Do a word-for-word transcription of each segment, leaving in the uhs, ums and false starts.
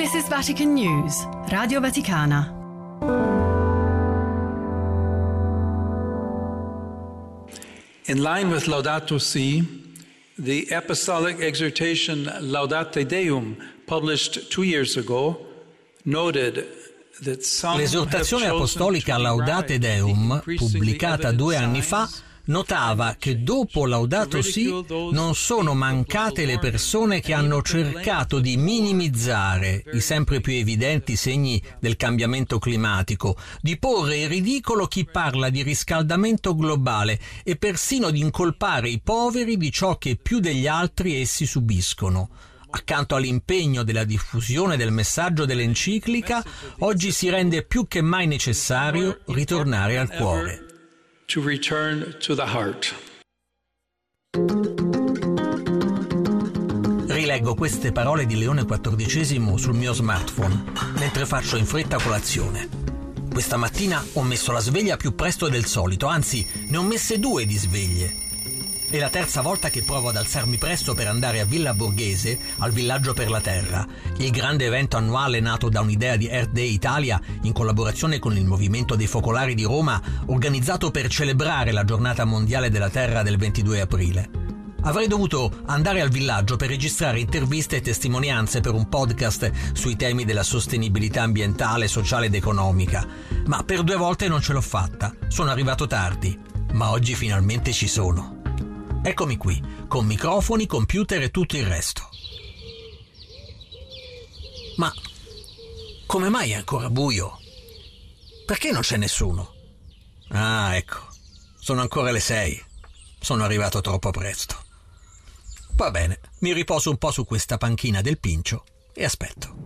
This is Vatican News, Radio Vaticana. In line with Laudato Si, the apostolic exhortation Laudate Deum, published two years ago, noted that some L'esortazione apostolica Laudate Deum, pubblicata due anni fa, notava che dopo Laudato Si non sono mancate le persone che hanno cercato di minimizzare i sempre più evidenti segni del cambiamento climatico, di porre in ridicolo chi parla di riscaldamento globale e persino di incolpare i poveri di ciò che più degli altri essi subiscono. Accanto all'impegno della diffusione del messaggio dell'enciclica, oggi si rende più che mai necessario ritornare al cuore. To return to the heart. Rileggo queste parole di Leone quattordicesimo sul mio smartphone mentre faccio in fretta colazione. Questa mattina ho messo la sveglia più presto del solito, anzi ne ho messe due di sveglie. È la terza volta che provo ad alzarmi presto per andare a Villa Borghese, al Villaggio per la Terra, il grande evento annuale nato da un'idea di Earth Day Italia in collaborazione con il Movimento dei Focolari di Roma, organizzato per celebrare la Giornata Mondiale della Terra del ventidue aprile. Avrei dovuto andare al villaggio per registrare interviste e testimonianze per un podcast sui temi della sostenibilità ambientale, sociale ed economica, ma per due volte non ce l'ho fatta. Sono arrivato tardi, ma oggi finalmente ci sono. Eccomi qui, con microfoni, computer e tutto il resto. Ma come mai è ancora buio? Perché non c'è nessuno? Ah, ecco, sono ancora le sei. Sono arrivato troppo presto. Va bene, mi riposo un po' su questa panchina del Pincio e aspetto.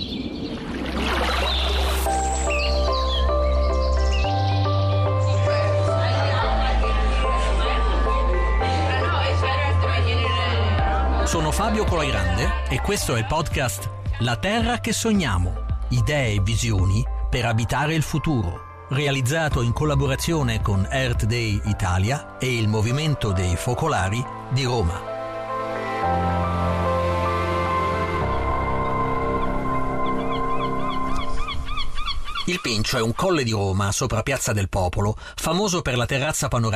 Sono Fabio Colairande e questo è il podcast La Terra che sogniamo, idee e visioni per abitare il futuro, realizzato in collaborazione con Earth Day Italia e il Movimento dei Focolari di Roma. Il Pincio è un colle di Roma sopra Piazza del Popolo, famoso per la terrazza panoramica